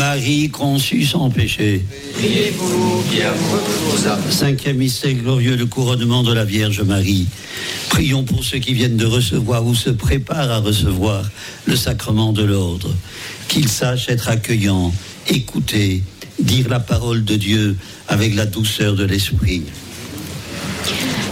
Marie conçue sans péché. Priez pour nous qui avons recours aux âmes. Cinquième mystère glorieux, le couronnement de la Vierge Marie. Prions pour ceux qui viennent de recevoir ou se préparent à recevoir le sacrement de l'ordre. Qu'ils sachent être accueillants, écouter, dire la parole de Dieu avec la douceur de l'esprit.